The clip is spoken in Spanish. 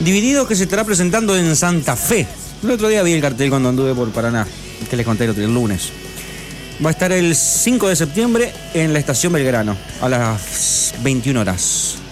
Divididos, que se estará presentando en Santa Fe. El otro día vi el cartel cuando anduve por Paraná, que les conté el lunes. Va a estar el 5 de septiembre en la estación Belgrano, a las 21 horas.